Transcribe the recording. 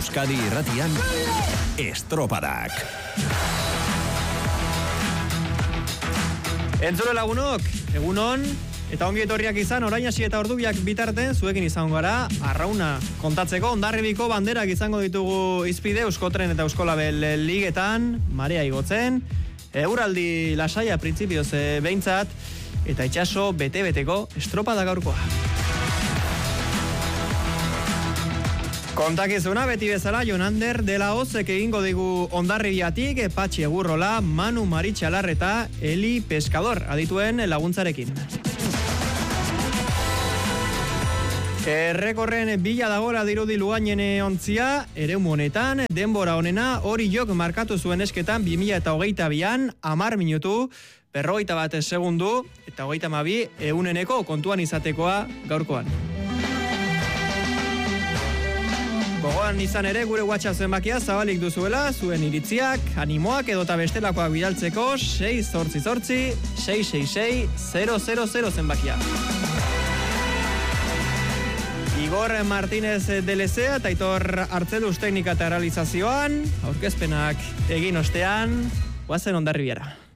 Euskadi Irratian Estropadak. Entzule lagunok, egunon, eta ongi etorriak izan, orain hasi eta ordubiak bitarten zuekin izango gara, arrauna kontatzeko, Hondarribiko banderak izango ditugu izpide, Euskotren eta Euskolabel ligetan, marea igotzen, euraldi lasaia printzipioz behintzat, eta itxaso bete-beteko estropada gaurkoa. Kontakizuna beti bezala Jonander de la Ozek egingo digu Hondarribiatik, Patxi Egurrola, Manu Maritxalar eta Eli Pescador adituen laguntzarekin. Errekorren bila dagoela dirudi Lugainen ontzia, eremu honetan, denbora honena hori jok markatu zuen esketan 2022an 10 minutu, 51 segundu eta 32 ehuneneko kontuan izatekoa gaurkoan. Gogoan izan ere gure WhatsApp zenbakia zabalik duzuela, zuen iritziak, animoak edota bestelakoak bidaltzeko 688-666-000 zenbakia. Igor Martínez de Lezea eta Aitor Artzeluz teknika eta realizazioan, aurkezpenak egin ostean, guazen Hondarribiara.